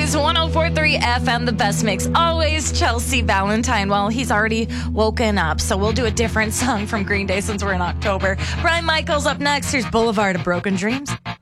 News 104.3 FM, the best mix. Always Chelsea Valentine. Well, he's already woken up, so we'll do a different song from Green Day since we're in October. Brian Michaels up next. Here's Boulevard of Broken Dreams.